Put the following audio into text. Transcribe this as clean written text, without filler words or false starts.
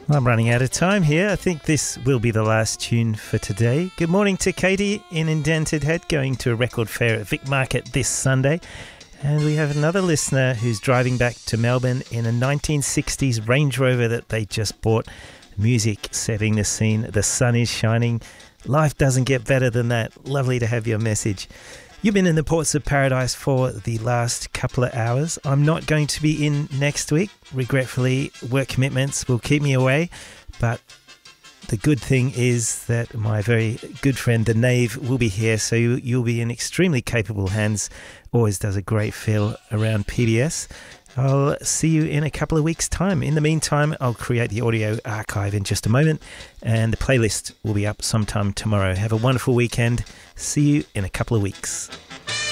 I'm running out of time here. I think this will be the last tune for today. Good morning to Katie in Indented Head, going to a record fair at Vic Market this Sunday. And we have another listener who's driving back to Melbourne in a 1960s Range Rover that they just bought. Music setting the scene. The sun is shining. Life doesn't get better than that. Lovely to have your message. You've been in the Ports of Paradise for the last couple of hours. I'm not going to be in next week. Regretfully, work commitments will keep me away. But the good thing is that my very good friend, the Knave, will be here. So you'll be in extremely capable hands. Always does a great feel around PBS. I'll see you in a couple of weeks' time. In the meantime, I'll create the audio archive in just a moment, and the playlist will be up sometime tomorrow. Have a wonderful weekend. See you in a couple of weeks.